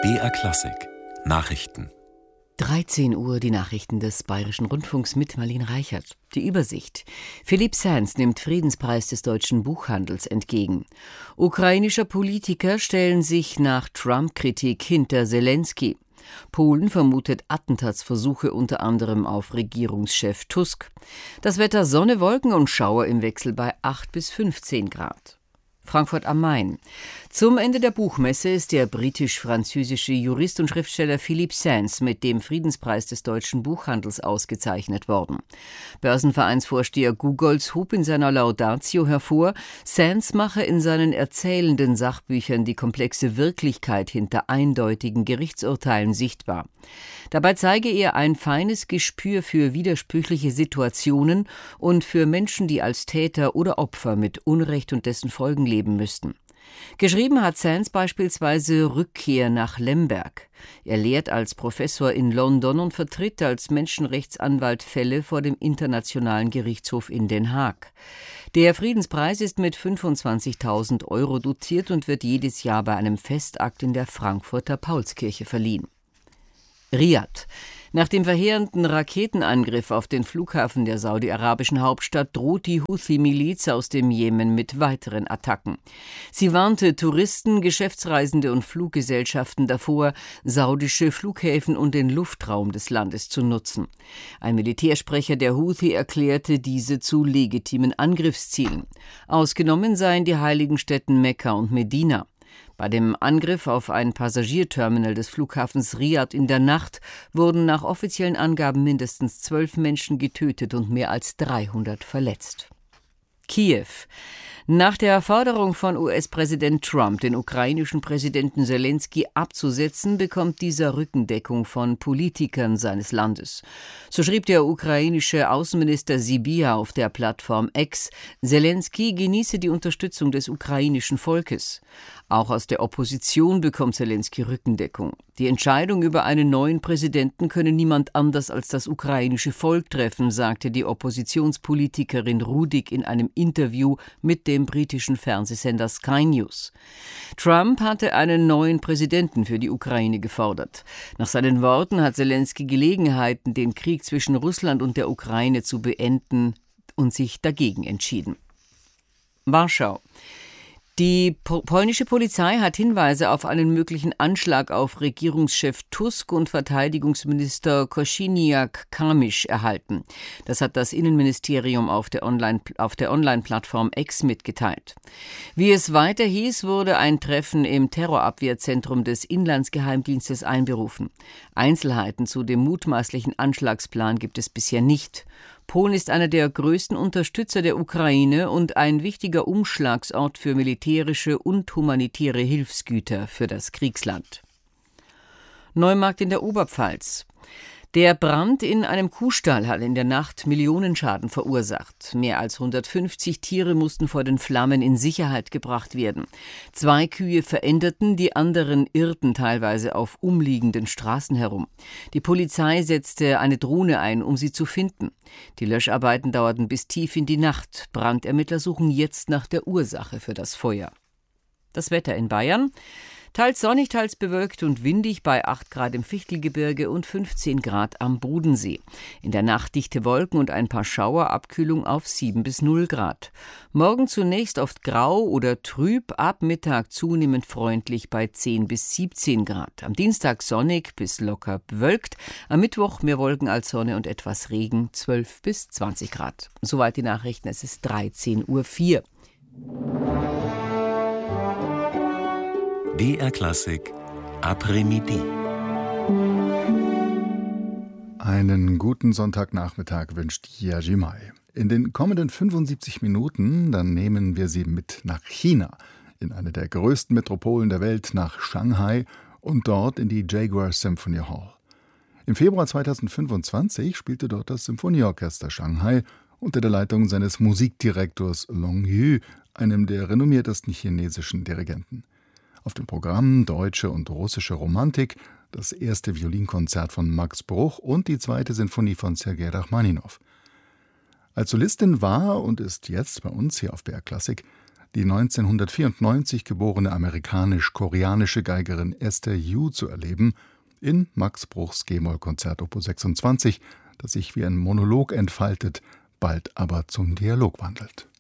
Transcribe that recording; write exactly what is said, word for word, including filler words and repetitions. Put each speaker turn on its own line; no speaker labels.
B R Klassik Nachrichten.
dreizehn Uhr, die Nachrichten des Bayerischen Rundfunks mit Marlene Reichert. Die Übersicht. Philippe Sands nimmt Friedenspreis des deutschen Buchhandels entgegen. Ukrainischer Politiker stellen sich nach Trump-Kritik hinter Selenskyj. Polen vermutet Attentatsversuche unter anderem auf Regierungschef Tusk. Das Wetter: Sonne, Wolken und Schauer im Wechsel bei acht bis fünfzehn Grad. Frankfurt am Main. Zum Ende der Buchmesse ist der britisch-französische Jurist und Schriftsteller Philippe Sands mit dem Friedenspreis des deutschen Buchhandels ausgezeichnet worden. Börsenvereinsvorsteher Gugolz hob in seiner Laudatio hervor, Sands mache in seinen erzählenden Sachbüchern die komplexe Wirklichkeit hinter eindeutigen Gerichtsurteilen sichtbar. Dabei zeige er ein feines Gespür für widersprüchliche Situationen und für Menschen, die als Täter oder Opfer mit Unrecht und dessen Folgen leben müssten. Geschrieben hat Sands beispielsweise Rückkehr nach Lemberg. Er lehrt als Professor in London und vertritt als Menschenrechtsanwalt Fälle vor dem Internationalen Gerichtshof in Den Haag. Der Friedenspreis ist mit fünfundzwanzigtausend Euro dotiert und wird jedes Jahr bei einem Festakt in der Frankfurter Paulskirche verliehen. Riad. Nach dem verheerenden Raketenangriff auf den Flughafen der saudi-arabischen Hauptstadt droht die Houthi-Miliz aus dem Jemen mit weiteren Attacken. Sie warnte Touristen, Geschäftsreisende und Fluggesellschaften davor, saudische Flughäfen und den Luftraum des Landes zu nutzen. Ein Militärsprecher der Houthi erklärte diese zu legitimen Angriffszielen. Ausgenommen seien die heiligen Städten Mekka und Medina. Bei dem Angriff auf ein Passagierterminal des Flughafens Riad in der Nacht wurden nach offiziellen Angaben mindestens zwölf Menschen getötet und mehr als dreihundert verletzt. Kiew. Nach der Forderung von U S-Präsident Trump, den ukrainischen Präsidenten Selenskyj abzusetzen, bekommt dieser Rückendeckung von Politikern seines Landes. So schrieb der ukrainische Außenminister Sybiha auf der Plattform X, Selenskyj genieße die Unterstützung des ukrainischen Volkes. Auch aus der Opposition bekommt Selenskyj Rückendeckung. Die Entscheidung über einen neuen Präsidenten könne niemand anders als das ukrainische Volk treffen, sagte die Oppositionspolitikerin Rudik in einem Interview mit dem britischen Fernsehsender Sky News. Trump hatte einen neuen Präsidenten für die Ukraine gefordert. Nach seinen Worten hat Selenskyj Gelegenheiten, den Krieg zwischen Russland und der Ukraine zu beenden, und sich dagegen entschieden. Warschau. Die polnische Polizei hat Hinweise auf einen möglichen Anschlag auf Regierungschef Tusk und Verteidigungsminister Kosiniak-Kamysz erhalten. Das hat das Innenministerium auf der Online, auf der Online-Plattform X mitgeteilt. Wie es weiter hieß, wurde ein Treffen im Terrorabwehrzentrum des Inlandsgeheimdienstes einberufen. Einzelheiten zu dem mutmaßlichen Anschlagsplan gibt es bisher nicht. Polen ist einer der größten Unterstützer der Ukraine und ein wichtiger Umschlagsort für militärische und humanitäre Hilfsgüter für das Kriegsland. Neumarkt in der Oberpfalz. Der Brand in einem Kuhstall hat in der Nacht Millionenschaden verursacht. Mehr als hundertfünfzig Tiere mussten vor den Flammen in Sicherheit gebracht werden. Zwei Kühe veränderten, die anderen irrten teilweise auf umliegenden Straßen herum. Die Polizei setzte eine Drohne ein, um sie zu finden. Die Löscharbeiten dauerten bis tief in die Nacht. Brandermittler suchen jetzt nach der Ursache für das Feuer. Das Wetter in Bayern. Teils sonnig, teils bewölkt und windig bei acht Grad im Fichtelgebirge und fünfzehn Grad am Bodensee. In der Nacht dichte Wolken und ein paar Schauer, Abkühlung auf sieben bis null Grad. Morgen zunächst oft grau oder trüb, ab Mittag zunehmend freundlich bei zehn bis siebzehn Grad. Am Dienstag sonnig bis locker bewölkt, am Mittwoch mehr Wolken als Sonne und etwas Regen, zwölf bis zwanzig Grad. Soweit die Nachrichten, es ist dreizehn Uhr vier.
B R Klassik Après-Midi.
Einen guten Sonntagnachmittag wünscht Yajimai. In den kommenden fünfundsiebzig Minuten, dann nehmen wir Sie mit nach China, in eine der größten Metropolen der Welt, nach Shanghai und dort in die Jaguar Symphony Hall. Im Februar zweitausendfünfundzwanzig spielte dort das Symphonieorchester Shanghai unter der Leitung seines Musikdirektors Long Yu, einem der renommiertesten chinesischen Dirigenten. Auf dem Programm deutsche und russische Romantik, das erste Violinkonzert von Max Bruch und die zweite Sinfonie von Sergei Rachmaninow. Als Solistin war und ist jetzt bei uns hier auf B R Klassik die neunzehnhundertvierundneunzig geborene amerikanisch-koreanische Geigerin Esther Yu zu erleben, in Max Bruchs G-Moll-Konzert Opus sechsundzwanzig, das sich wie ein Monolog entfaltet, bald aber zum Dialog wandelt.